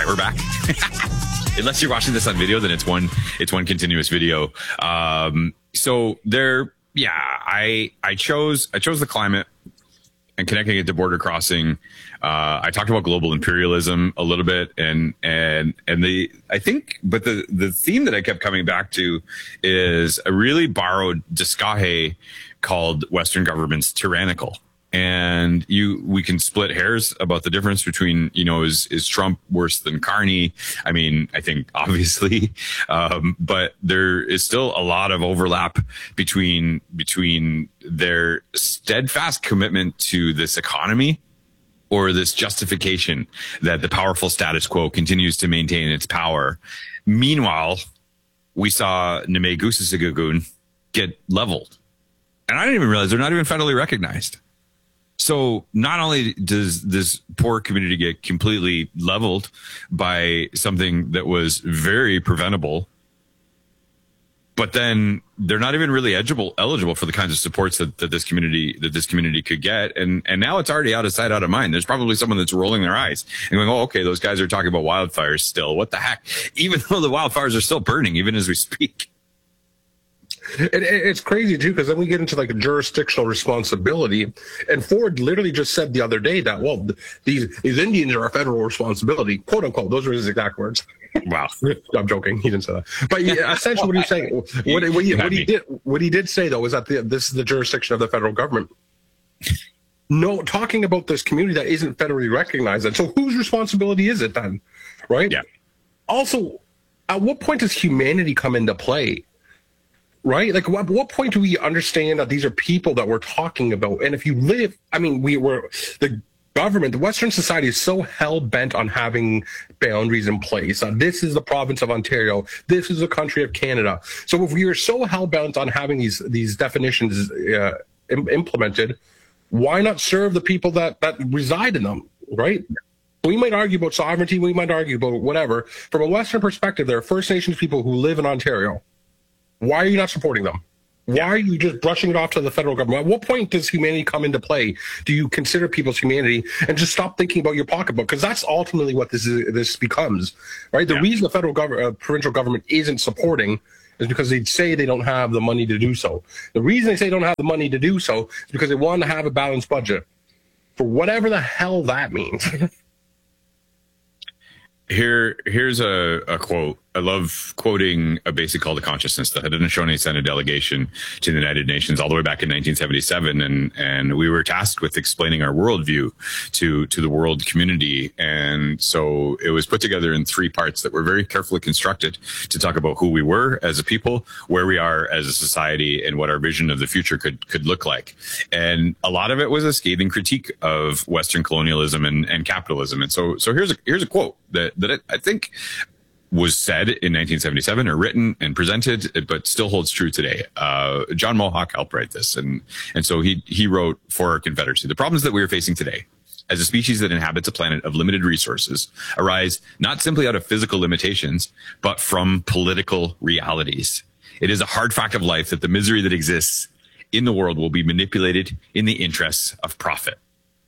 we're back. Unless you're watching this on video, then it's one continuous video. So there, yeah, I chose the climate and connecting it to border crossing. I talked about global imperialism a little bit, and the theme that I kept coming back to is a really borrowed disgahe called Western governments tyrannical. And we can split hairs about the difference between, is Trump worse than Carney? I mean, I think obviously, but there is still a lot of overlap between their steadfast commitment to this economy or this justification that the powerful status quo continues to maintain its power. Meanwhile, we saw Neme-Gususagun get leveled. And I didn't even realize they're not even federally recognized. So not only does this poor community get completely leveled by something that was very preventable, but then they're not even really eligible for the kinds of supports that this community could get. And now it's already out of sight, out of mind. There's probably someone that's rolling their eyes and going, oh, okay, those guys are talking about wildfires still. What the heck? Even though the wildfires are still burning, even as we speak. It's crazy too, because then we get into like a jurisdictional responsibility, and Ford literally just said the other day that, well, these Indians are a federal responsibility, quote unquote. Those are his exact words. Wow. I'm joking. He didn't say that. But yeah, essentially what he's saying, what he did say though, is that this is the jurisdiction of the federal government. No, talking about this community that isn't federally recognized. And so whose responsibility is it then? Right? Yeah. Also, at what point does humanity come into play? Right? Like, at what point do we understand that these are people that we're talking about? And if you live, I mean, the government, the Western society is so hell-bent on having boundaries in place. This is the province of Ontario. This is the country of Canada. So if we are so hell-bent on having these definitions implemented, why not serve the people that reside in them, right? We might argue about sovereignty. We might argue about whatever. From a Western perspective, there are First Nations people who live in Ontario. Why are you not supporting them? Why are you just brushing it off to the federal government? At what point does humanity come into play? Do you consider people's humanity and just stop thinking about your pocketbook? Because that's ultimately what this becomes, right? The reason the federal provincial government isn't supporting is because they say they don't have the money to do so. The reason they say they don't have the money to do so is because they want to have a balanced budget, for whatever the hell that means. Here's a quote. I love quoting a basic call to consciousness, the Haudenosaunee Senate delegation to the United Nations all the way back in 1977. And we were tasked with explaining our worldview to the world community. And so it was put together in 3 parts that were very carefully constructed to talk about who we were as a people, where we are as a society, and what our vision of the future could look like. And a lot of it was a scathing critique of Western colonialism and capitalism. And so here's a quote that I think was said in 1977 or written and presented, but still holds true today. John Mohawk helped write this. And so he wrote for our Confederacy: the problems that we are facing today as a species that inhabits a planet of limited resources arise not simply out of physical limitations, but from political realities. It is a hard fact of life that the misery that exists in the world will be manipulated in the interests of profit.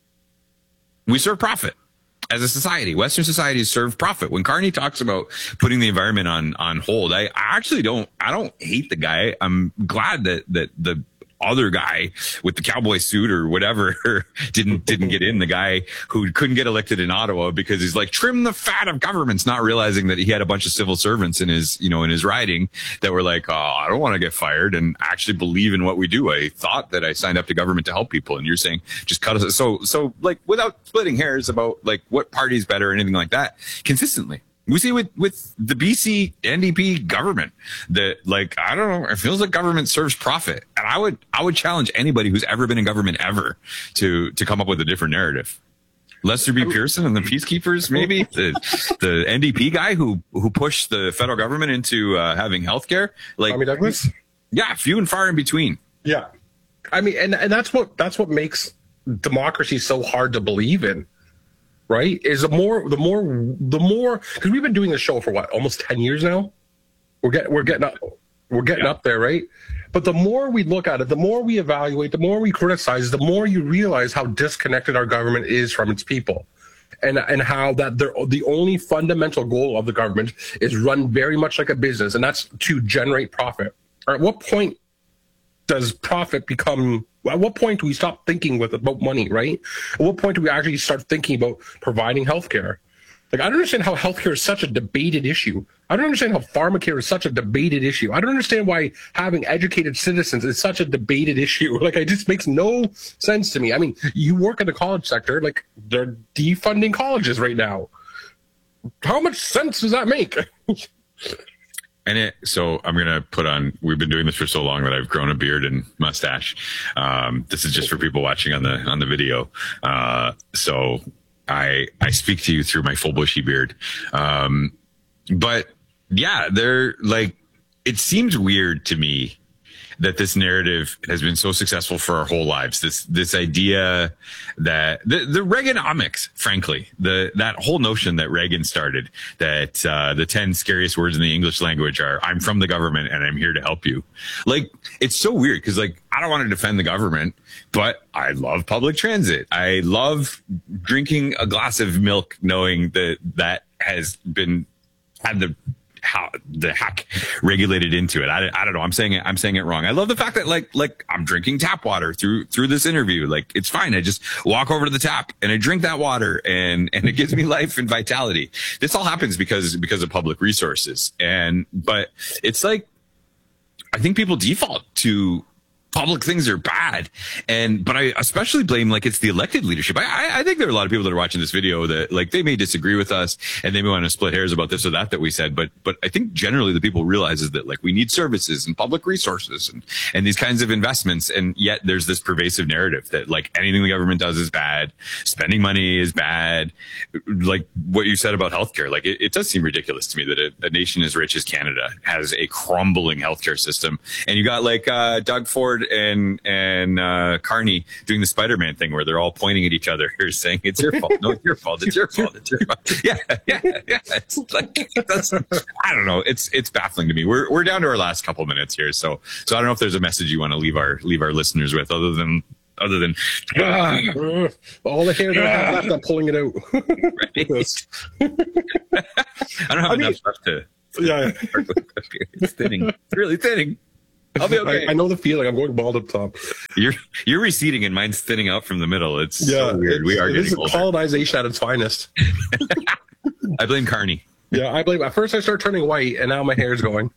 We serve profit. As a society, Western societies serve profit. When Carney talks about putting the environment on hold, I actually don't hate the guy. I'm glad that the other guy with the cowboy suit or whatever didn't get in, the guy who couldn't get elected in Ottawa because he's like, trim the fat of governments, not realizing that he had a bunch of civil servants in his riding that were like, oh, I don't want to get fired and actually believe in what we do. I thought that I signed up to government to help people. And you're saying just cut us. So like, without splitting hairs about like what party's better or anything like that, consistently we see with the BC NDP government that, like, I don't know, it feels like government serves profit. And I would challenge anybody who's ever been in government ever to come up with a different narrative. Lester B. Pearson and the Peacekeepers, maybe the NDP guy who pushed the federal government into having healthcare. Like Tommy Douglas? Yeah, few and far in between. Yeah. I mean, and that's what makes democracy so hard to believe in. Right? Is the more, because we've been doing this show for what, almost 10 years now? We're getting up there, right? But the more we look at it, the more we evaluate, the more we criticize, the more you realize how disconnected our government is from its people. and how that the only fundamental goal of the government is run very much like a business, and that's to generate profit. Or at what point does profit become? At what point do we stop thinking about money, right? At what point do we actually start thinking about providing healthcare? Like, I don't understand how healthcare is such a debated issue. I don't understand how pharmacare is such a debated issue. I don't understand why having educated citizens is such a debated issue. Like, it just makes no sense to me. I mean, you work in the college sector, like, they're defunding colleges right now. How much sense does that make? So I'm going to put on, we've been doing this for so long that I've grown a beard and mustache. This is just for people watching on the video. So I speak to you through my full bushy beard. But yeah, they're like, it seems weird to me that this narrative has been so successful for our whole lives. This idea that the Reaganomics, frankly, that whole notion that Reagan started, that the 10 scariest words in the English language are, I'm from the government and I'm here to help you. Like, it's so weird because, like, I don't want to defend the government, but I love public transit. I love drinking a glass of milk knowing that has been had the hack regulated into it. I don't know. I'm saying it wrong. I love the fact that like I'm drinking tap water through this interview. Like, it's fine. I just walk over to the tap and I drink that water and it gives me life and vitality. This all happens because of public resources. But it's like, I think people default to public things are bad. But I especially blame, like, it's the elected leadership. I think there are a lot of people that are watching this video that, like, they may disagree with us and they may want to split hairs about this or that we said. But I think generally the people realizes that, like, we need services and public resources and these kinds of investments. And yet there's this pervasive narrative that, like, anything the government does is bad. Spending money is bad. Like what you said about healthcare. Like, it does seem ridiculous to me that a nation as rich as Canada has a crumbling healthcare system. And you got, like, Doug Ford and Carney doing the Spider-Man thing where they're all pointing at each other here saying, it's your fault. No, it's your fault. It's your fault. It's your fault. Yeah. It's like, I don't know. It's baffling to me. We're down to our last couple minutes here. So I don't know if there's a message you want to leave our listeners with other than all the hair that I have left, I'm pulling it out. I don't have enough left to. Yeah. It's thinning. It's really thinning. I'll be okay. I know the feeling. I'm going bald up top. You're receding and mine's thinning out from the middle. It's so weird. We are getting older. Colonization at its finest. I blame Carney. Yeah, I blame. At first, I started turning white, and now my hair's going.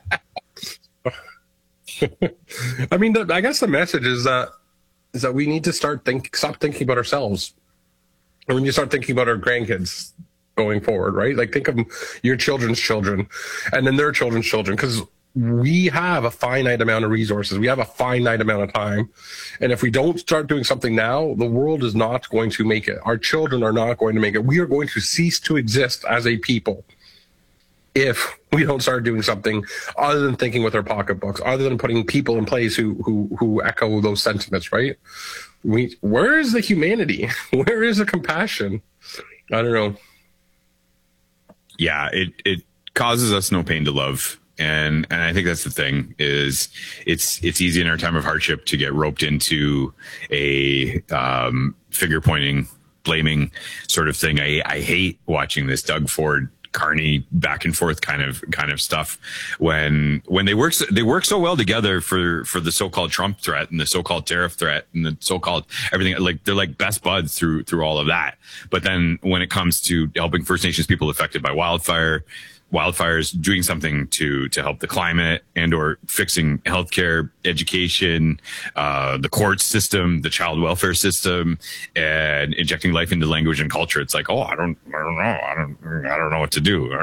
I mean, I guess the message is that we need to stop thinking about ourselves, and we need to start thinking about our grandkids going forward, right? Like, think of your children's children, and then their children's children, because we have a finite amount of resources. We have a finite amount of time. And if we don't start doing something now, the world is not going to make it. Our children are not going to make it. We are going to cease to exist as a people if we don't start doing something other than thinking with our pocketbooks, other than putting people in place who echo those sentiments, right? Where is the humanity? Where is the compassion? I don't know. Yeah, it causes us no pain to love. And I think that's the thing is it's easy in our time of hardship to get roped into a finger pointing, blaming sort of thing. I hate watching this Doug Ford Carney back and forth kind of stuff when they work so well together for the so-called Trump threat and the so-called tariff threat and the so-called everything. Like, they're like best buds through all of that. But then when it comes to helping First Nations people affected by wildfires, doing something to help the climate and or fixing healthcare, education, the court system, the child welfare system, and injecting life into language and culture. It's like, I don't know what to do.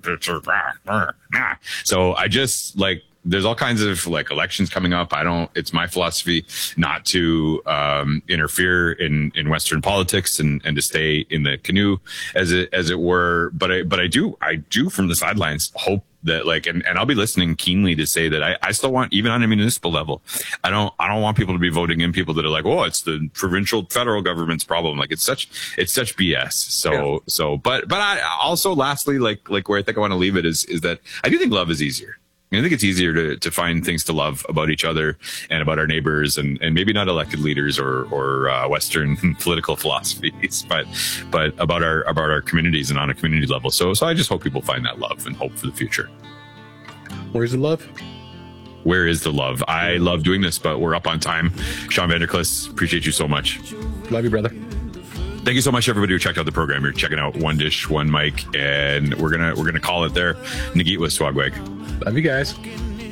So I just, like, there's all kinds of, like, elections coming up. It's my philosophy not to interfere in Western politics and to stay in the canoe as it were. But I do from the sidelines hope that, like, and I'll be listening keenly to say that I still want, even on a municipal level, I don't want people to be voting in people that are like, it's the provincial federal government's problem. Like, it's such BS. So, but I also, lastly, like where I think I want to leave it is that I do think love is easier. I think it's easier to find things to love about each other and about our neighbors, and maybe not elected leaders or Western political philosophies, but about our communities and on a community level. So I just hope people find that love and hope for the future. Where's the love? Where is the love? I love doing this, but we're up on time. Sean Vanderklis, appreciate you so much. Love you, brother. Thank you so much, everybody who checked out the program. You're checking out One Dish, One Mic, and we're gonna call it there. Nagit with Swagwag. Love you guys.